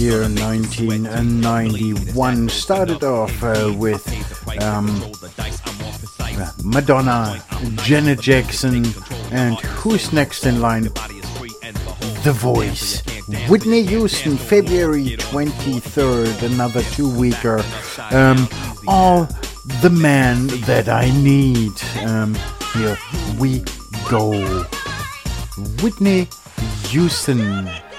Year 1991 started off with Madonna, Janet Jackson, and who's next in line? The Voice. Whitney Houston, February 23rd, another 2-weeker. All the man that I need. Here we go. Whitney Houston.